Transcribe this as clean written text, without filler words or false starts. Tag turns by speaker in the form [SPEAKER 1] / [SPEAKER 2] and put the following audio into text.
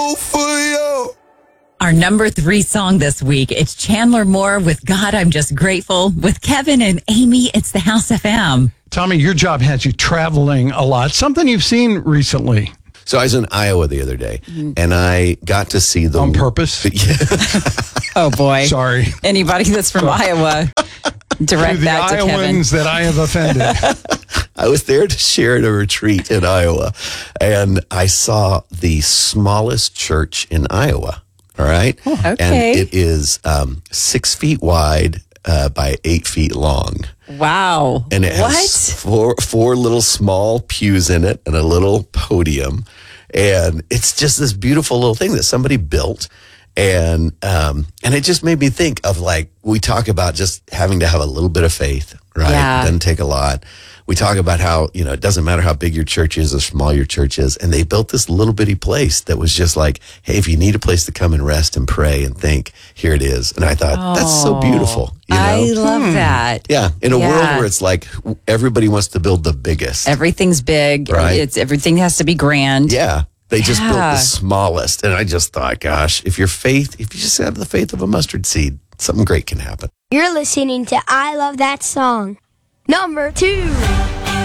[SPEAKER 1] go for you.
[SPEAKER 2] Our number 3 song this week, it's Chandler Moore with God, I'm Just Grateful. With Kevin and Amy, it's the House FM.
[SPEAKER 3] Tommy, your job has you traveling a lot. Something you've seen recently.
[SPEAKER 1] So I was in Iowa the other day, and I got to see the...
[SPEAKER 3] On purpose?
[SPEAKER 2] Oh, boy.
[SPEAKER 3] Sorry.
[SPEAKER 2] Anybody that's from Iowa, direct that to Kevin.
[SPEAKER 3] The Iowans that I have offended.
[SPEAKER 1] I was there to share at a retreat in Iowa, and I saw the smallest church in Iowa, all right?
[SPEAKER 2] Oh, okay.
[SPEAKER 1] And it is 6 feet wide by 8 feet long.
[SPEAKER 2] Wow.
[SPEAKER 1] And it has four little small pews in it and a little podium. And it's just this beautiful little thing that somebody built. And it just made me think of, like, we talk about just having to have a little bit of faith, right?
[SPEAKER 2] Yeah.
[SPEAKER 1] It doesn't take a lot. We talk about how, it doesn't matter how big your church is or small your church is. And they built this little bitty place that was just like, hey, if you need a place to come and rest and pray and think, here it is. And I thought, that's so beautiful.
[SPEAKER 2] I love that.
[SPEAKER 1] Yeah. In a world where it's like everybody wants to build the biggest.
[SPEAKER 2] Everything's big.
[SPEAKER 1] Right.
[SPEAKER 2] Everything has to be grand.
[SPEAKER 1] Yeah. They just built the smallest. And I just thought, gosh, if you just have the faith of a mustard seed, something great can happen.
[SPEAKER 4] You're listening to I Love That Song. Number 2.